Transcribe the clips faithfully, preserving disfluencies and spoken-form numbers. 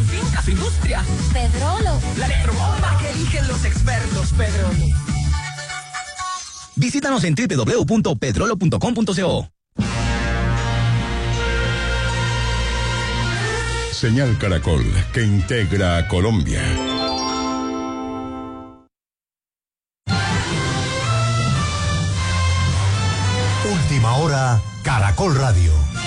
su finca, su industria. Pedrolo. La electrobomba que eligen los expertos, Pedrolo. Visítanos en doble u doble u doble u punto pedrolo punto com punto co. Señal Caracol, que integra a Colombia. Última hora, Caracol Radio.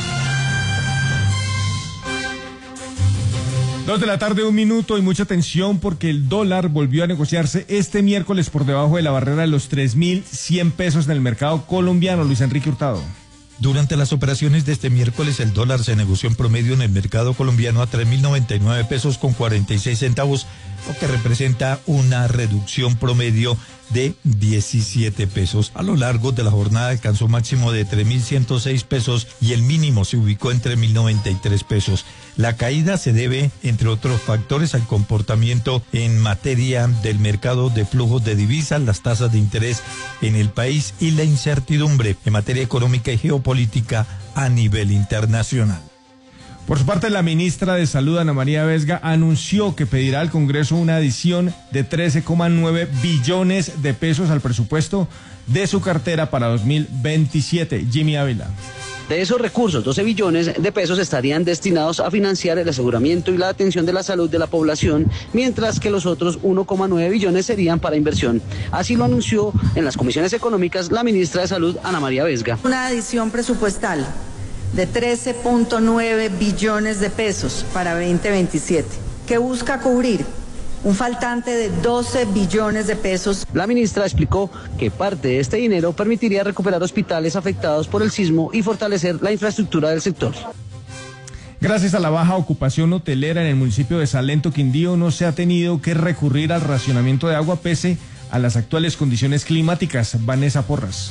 Dos de la tarde, un minuto y mucha atención porque el dólar volvió a negociarse este miércoles por debajo de la barrera de los tres mil cien pesos en el mercado colombiano. Luis Enrique Hurtado. Durante las operaciones de este miércoles, el dólar se negoció en promedio en el mercado colombiano a tres mil noventa y nueve pesos con cuarenta y seis centavos, lo que representa una reducción promedio de diecisiete pesos. A lo largo de la jornada alcanzó máximo de tres mil ciento seis pesos y el mínimo se ubicó en tres mil noventa y tres pesos. La caída se debe, entre otros factores, al comportamiento en materia del mercado de flujos de divisas, las tasas de interés en el país y la incertidumbre en materia económica y geopolítica a nivel internacional. Por su parte, la ministra de Salud, Ana María Vesga, anunció que pedirá al Congreso una adición de trece coma nueve billones de pesos al presupuesto de su cartera para dos mil veintisiete. Jimmy Ávila. De esos recursos, doce billones de pesos estarían destinados a financiar el aseguramiento y la atención de la salud de la población, mientras que los otros uno coma nueve billones serían para inversión. Así lo anunció en las comisiones económicas la ministra de Salud, Ana María Vesga. Una adición presupuestal de trece punto nueve billones de pesos para veinte veintisiete, que busca cubrir un faltante de doce billones de pesos. La ministra explicó que parte de este dinero permitiría recuperar hospitales afectados por el sismo y fortalecer la infraestructura del sector. Gracias a la baja ocupación hotelera en el municipio de Salento, Quindío, no se ha tenido que recurrir al racionamiento de agua pese a las actuales condiciones climáticas. Vanessa Porras.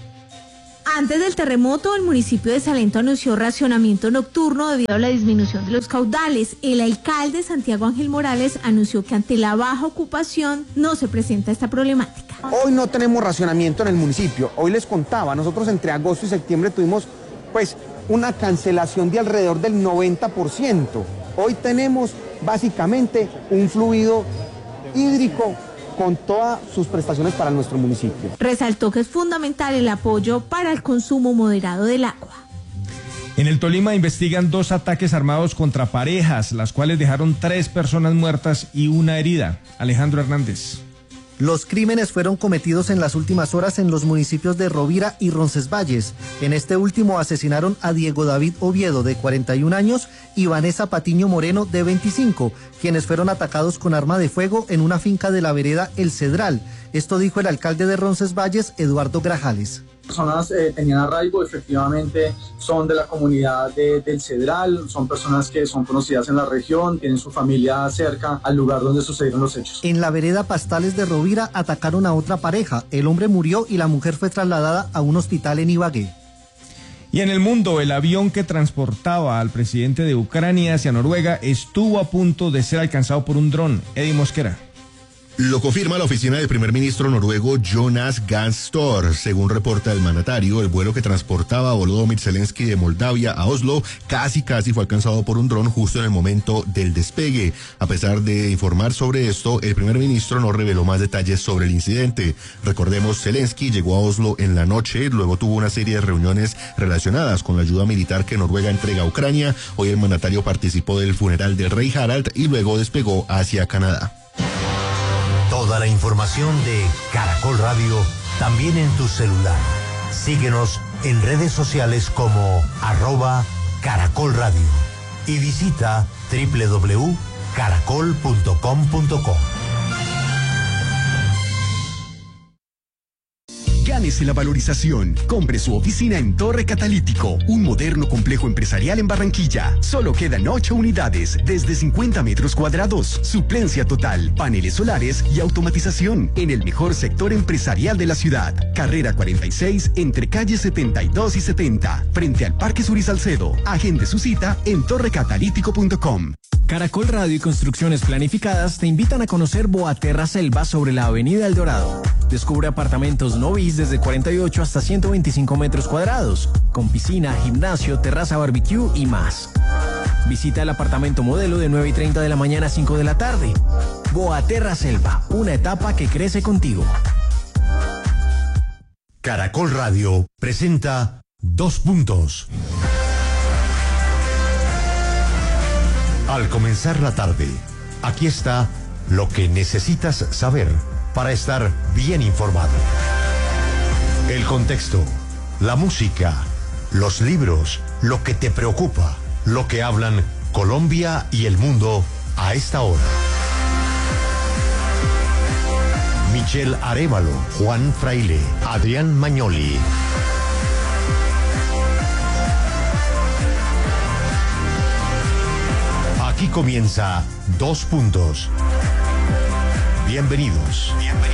Antes del terremoto, el municipio de Salento anunció racionamiento nocturno debido a la disminución de los caudales. El alcalde Santiago Ángel Morales anunció que ante la baja ocupación no se presenta esta problemática. Hoy no tenemos racionamiento en el municipio. Hoy les contaba, nosotros entre agosto y septiembre tuvimos pues una cancelación de alrededor del noventa por ciento. Hoy tenemos básicamente un fluido hídrico con todas sus prestaciones para nuestro municipio. Resaltó que es fundamental el apoyo para el consumo moderado del agua. En el Tolima investigan dos ataques armados contra parejas, las cuales dejaron tres personas muertas y una herida. Alejandro Hernández. Los crímenes fueron cometidos en las últimas horas en los municipios de Rovira y Roncesvalles. En este último asesinaron a Diego David Oviedo, de cuarenta y un años, y Vanessa Patiño Moreno, de veinticinco, quienes fueron atacados con arma de fuego en una finca de la vereda El Cedral. Esto dijo el alcalde de Roncesvalles, Eduardo Grajales. Personas eh, tenían arraigo, efectivamente son de la comunidad de, del Cedral, son personas que son conocidas en la región, tienen su familia cerca al lugar donde sucedieron los hechos. En la vereda Pastales de Rovira atacaron a otra pareja, el hombre murió y la mujer fue trasladada a un hospital en Ibagué. Y en el mundo, el avión que transportaba al presidente de Ucrania hacia Noruega estuvo a punto de ser alcanzado por un dron. Eddie Mosquera. Lo confirma la oficina del primer ministro noruego Jonas Gahr Støre. Según reporta el mandatario, el vuelo que transportaba a Volodymyr Zelensky de Moldavia a Oslo casi casi fue alcanzado por un dron justo en el momento del despegue. A pesar de informar sobre esto, el primer ministro no reveló más detalles sobre el incidente. Recordemos, Zelensky llegó a Oslo en la noche, luego tuvo una serie de reuniones relacionadas con la ayuda militar que Noruega entrega a Ucrania. Hoy el mandatario participó del funeral del rey Harald y luego despegó hacia Canadá. Toda la información de Caracol Radio también en tu celular. Síguenos en redes sociales como arroba Caracol Radio y visita doble u doble u doble u punto caracol punto com punto co. Gánese la valorización. Compre su oficina en Torre Catalítico, un moderno complejo empresarial en Barranquilla. Solo quedan ocho unidades, desde cincuenta metros cuadrados. Suplencia total, paneles solares y automatización en el mejor sector empresarial de la ciudad. Carrera cuarenta y seis, entre calles setenta y dos y setenta, frente al Parque Sur y Salcedo. Agende su cita en torre catalítico punto com. Caracol Radio y Construcciones Planificadas te invitan a conocer Boaterra Selva sobre la Avenida El Dorado. Descubre apartamentos Novis desde cuarenta y ocho hasta ciento veinticinco metros cuadrados, con piscina, gimnasio, terraza barbecue y más. Visita el apartamento modelo de nueve y treinta de la mañana a cinco de la tarde. Boaterra Selva, una etapa que crece contigo. Caracol Radio presenta Dos Puntos. Al comenzar la tarde, aquí está lo que necesitas saber para estar bien informado. El contexto, la música, los libros, lo que te preocupa, lo que hablan Colombia y el mundo a esta hora. Michelle Arévalo, Juan Fraile, Adrián Magnoli. Aquí comienza Dos Puntos. Bienvenidos. Bienvenidos.